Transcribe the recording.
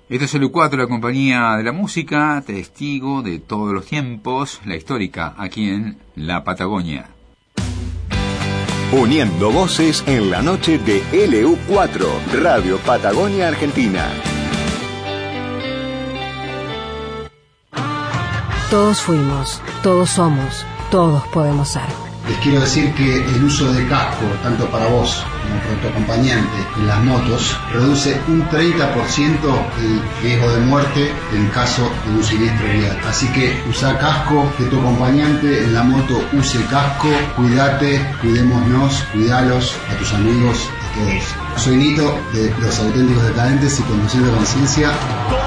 Este es el U4, la compañía de la música, testigo de todos los tiempos, la histórica, aquí en la Patagonia. Uniendo voces en la noche de LU4, Radio Patagonia Argentina. Todos fuimos, todos somos, todos podemos ser. Les quiero decir que el uso de casco, tanto para vos como para tu acompañante en las motos, reduce un 30% el riesgo de muerte en caso de un siniestro vial. Así que usa casco, que tu acompañante en la moto use casco, cuídate, cuidémonos, cuidalos a tus amigos, a todos. Soy Nito de Los Auténticos Decadentes y Conduciendo Conciencia.